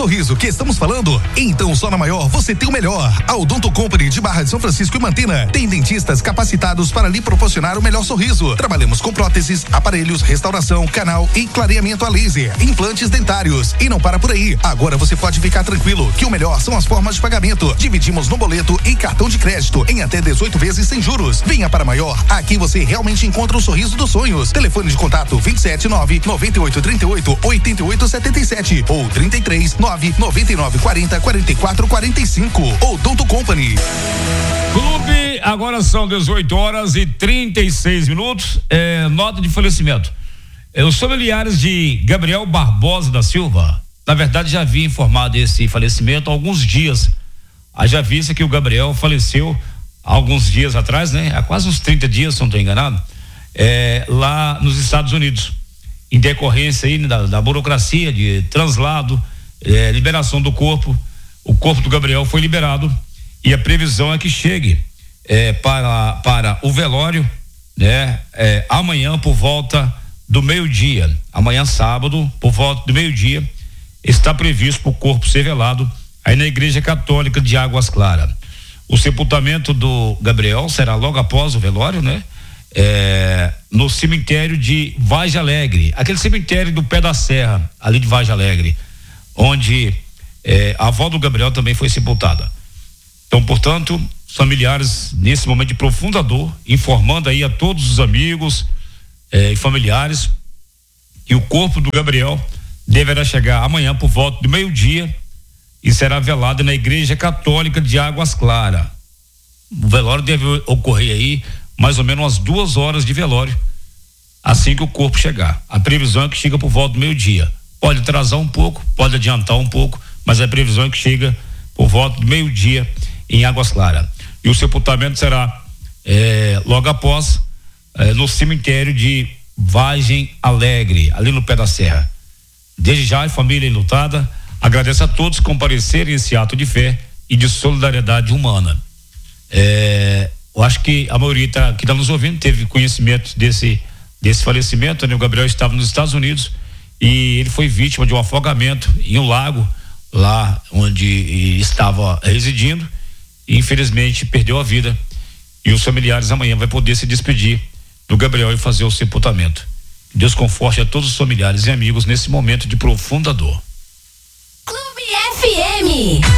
sorriso que estamos falando? Então só na Maior você tem o melhor. A Odonto Company de Barra de São Francisco e Mantina tem dentistas capacitados para lhe proporcionar o melhor sorriso. Trabalhamos com próteses, aparelhos, restauração, canal e clareamento a laser, implantes dentários. E não para por aí. Agora você pode ficar tranquilo que o melhor são as formas de pagamento. Dividimos no boleto e cartão de crédito em até 18 vezes sem juros. Venha para Maior. Aqui você realmente encontra o sorriso dos sonhos. Telefone de contato 279-9838-8877 ou 33-999-40-4445. Odonto Company. Clube, agora são 18h36. Nota de falecimento. Os familiares de Gabriel Barbosa da Silva, na verdade, já havia informado esse falecimento há alguns dias. Haja vista que o Gabriel faleceu há alguns dias atrás, né? Há quase uns 30 dias, se não estou enganado, lá nos Estados Unidos, em decorrência aí da burocracia de translado, liberação do corpo. O corpo do Gabriel foi liberado e a previsão é que chegue para o velório, né? Amanhã por volta do meio-dia, amanhã sábado por volta do meio-dia, está previsto para o corpo ser velado aí na Igreja Católica de Águas Claras. O sepultamento do Gabriel será logo após o velório, né? No cemitério de Vargem Alegre, aquele cemitério do pé da serra, ali de Vargem Alegre, onde a avó do Gabriel também foi sepultada. Então, portanto, os familiares, nesse momento de profunda dor, informando aí a todos os amigos e familiares que o corpo do Gabriel deverá chegar amanhã por volta do meio-dia e será velado na Igreja Católica de Águas Claras. O velório deve ocorrer aí mais ou menos umas 2 horas de velório assim que o corpo chegar. A previsão é que chega por volta do meio-dia. Pode atrasar um pouco, pode adiantar um pouco, mas a previsão é que chega por volta do meio-dia em Águas Claras. E o sepultamento será logo após no cemitério de Vargem Alegre, ali no pé da serra. Desde já, a família enlutada agradece a todos que compareceram esse ato de fé e de solidariedade humana. Eu acho que a maioria que está nos ouvindo teve conhecimento desse falecimento, né? O Gabriel estava nos Estados Unidos e ele foi vítima de um afogamento em um lago lá onde estava residindo e infelizmente perdeu a vida. E os familiares amanhã vai poder se despedir do Gabriel e fazer o sepultamento. Deus conforte a todos os familiares e amigos nesse momento de profunda dor. Clube FM.